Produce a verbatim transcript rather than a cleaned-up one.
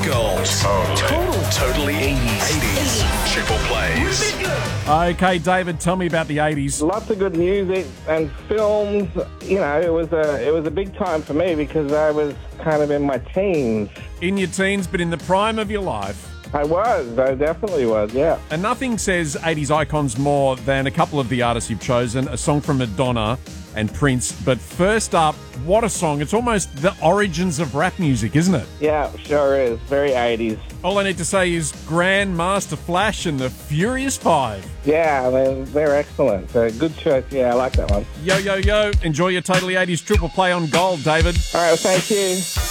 Gold. Totally. Totally eighties. eighties. Triple plays. Okay, David, tell me about the eighties. Lots of good music and films. You know, it was a it was a big time for me because I was kind of in my teens. In your teens, but in the prime of your life. I was. I definitely was, yeah. And nothing says eighties icons more than a couple of the artists you've chosen, a song from Madonna and Prince. But first up, what a song. It's almost the origins of rap music, isn't it? Yeah, sure is. Very eighties. All I need to say is Grandmaster Flash and the Furious Five. Yeah, they're, they're excellent. Uh, good choice. Yeah, I like that one. Yo, yo, yo. Enjoy your Totally eighties triple play on Gold, David. All right, well, thank you.